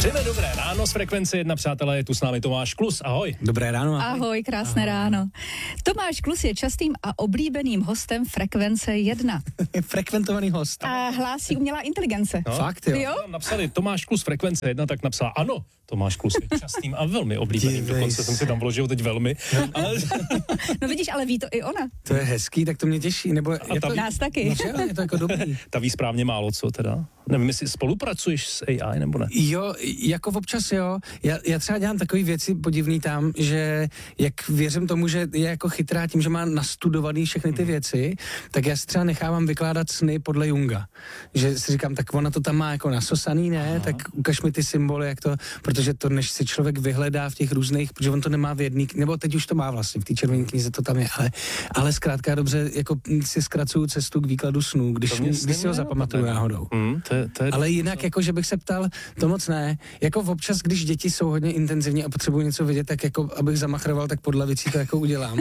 Přejeme dobré ráno z Frekvence 1, přátelé, je tu s námi Tomáš Klus, ahoj. Dobré ráno. Ahoj, krásné ráno. Tomáš Klus je častým a oblíbeným hostem Frekvence 1. Frekventovaný host. A hlásí umělá inteligence. No, Fakt, jo? Napsali Tomáš Klus Frekvence 1, tak napsala ano, Tomáš Klus je častým a velmi oblíbeným, dokonce jsem si tam vložil teď velmi. Ale... No vidíš, ale ví to i ona. To je hezký, tak to mě těší, nebo je to... Nás taky. No, je to jako dobrý. Ta ví správně málo co teda. Nevím, jestli spolupracuješ s AI nebo ne? Jo, jako občas jo. Já třeba dělám takové věci podivný tam, že jak věřím tomu, že je jako chytrá tím, že má nastudovaný všechny ty věci, tak já si třeba nechávám vykládat sny podle Junga. Že si říkám, tak ona to tam má jako nasosaný, ne? Aha. Tak ukaž mi ty symboly, jak to, protože to, než si člověk vyhledá v těch různých, protože on to nemá v jedný, nebo teď už to má vlastně, v té červené knize to tam je, ale zkrátka dobře, jako si zkracuju cestu k výkladu snů, když si ho zapamatuju náhodou. Ale jinak, jako, že bych se ptal, to moc ne. Jako občas, když děti jsou hodně intenzivní a potřebují něco vědět, tak jako, abych zamachroval, tak pod lavicí to jako udělám.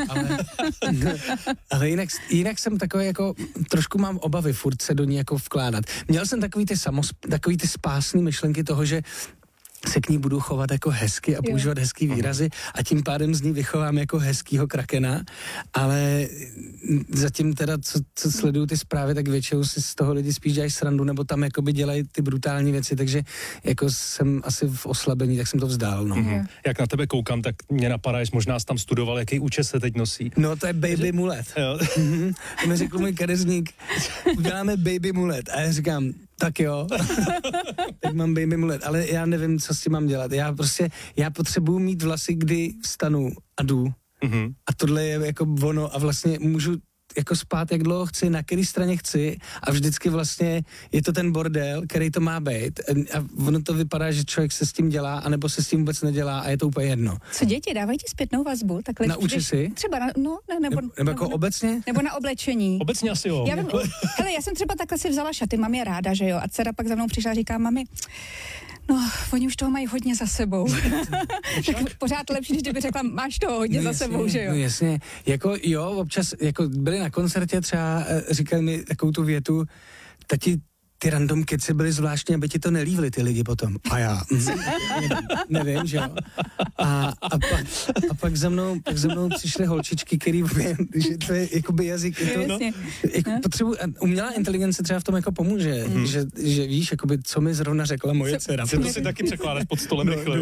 Ale jinak jsem takový, jako, trošku mám obavy furt se do ní jako vkládat. Měl jsem takový ty spásný myšlenky toho, že se k ní budu chovat jako hezky a používat hezký výrazy a tím pádem z ní vychovám jako hezkýho krakena, ale zatím teda, co sleduju ty zprávy, tak většinou si z toho lidi spíš dělají srandu, nebo tam jakoby dělají ty brutální věci, takže jako jsem asi v oslabení, tak jsem to vzdál, no. Mm-hmm. Jak na tebe koukám, tak mě napadá, že možná jsi tam studoval, jaký účes se teď nosí. No to je baby mulet. To mi řekl můj kadeřník, uděláme baby mulet a já říkám, tak jo, teď mám baby mulet, ale já nevím, co s tím mám dělat. Já potřebuju mít vlasy, kdy vstanu a jdu. Mm-hmm. A tohle je jako ono a vlastně můžu jako spát, jak dlouho chci, na který straně chci a vždycky vlastně je to ten bordel, který to má být a ono to vypadá, že člověk se s tím dělá, anebo se s tím vůbec nedělá a je to úplně jedno. Co děti, dávají ti zpětnou vazbu? Takhle na účesy? Třeba nebo jako obecně? Nebo na oblečení. Obecně asi jo. Já jsem třeba takhle si vzala šaty, mám je ráda, že jo, a dcera pak za mnou přišla a říká, mami, no, oni už toho mají hodně za sebou. Tak pořád lepší, když kdyby řekla, máš toho hodně za sebou, že jo? No jasně, jako jo, občas, jako byli na koncertě třeba, říkali mi takovou tu větu, tati, ty random keci byly zvláštní, aby ti to nelívli ty lidi potom. A já, nevím, že jo. A pak za mnou přišly holčičky, který že to je jakoby jazyk, potřebuji, umělá inteligence třeba v tom jako pomůže, že víš, jakoby, co mi zrovna řekla moje dcera. To si taky překládáš pod stolem rychle.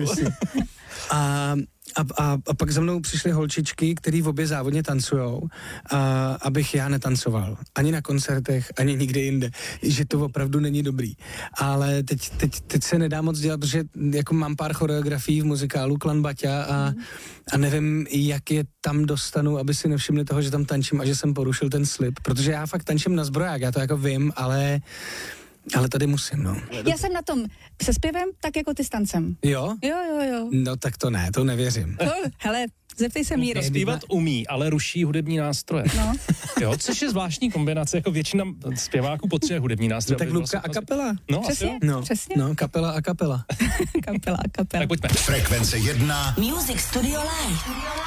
A pak za mnou přišly holčičky, který v obě závodně tancujou, abych já netancoval. Ani na koncertech, ani nikde jinde. Že to opravdu není dobrý. Ale teď se nedá moc dělat, protože jako mám pár choreografií v muzikálu Klan Baťa a nevím, jak je tam dostanu, aby si nevšimli toho, že tam tančím a že jsem porušil ten slib. Protože já fakt tančím na zbroják, já to jako vím, ale tady musím, no. Já jsem na tom se zpěvem tak jako ty s tancem. Jo? Jo. No tak to ne, to nevěřím. No, hele, zeptej se Míry. Zpívat umí, ale ruší hudební nástroje. No. Jo, což je zvláštní kombinace, jako většina zpěváků potřebuje hudební nástroje. No, tak Lubka a kapela. No, přesně, přesně. No, kapela a kapela. Kapela. Tak pojďme. Frekvence 1. Music Studio Live.